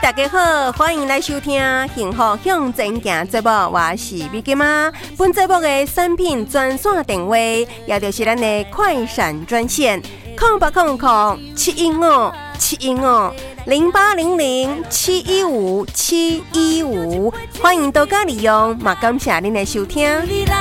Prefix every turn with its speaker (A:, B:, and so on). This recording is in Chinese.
A: 大家好，欢迎来收听《幸福向前行》节目，我是美金妈。本节目的产品专线电话，也就是咱的快闪专线，0800-715-7150800-715-715，欢迎大家利用，嘛感谢您的收听。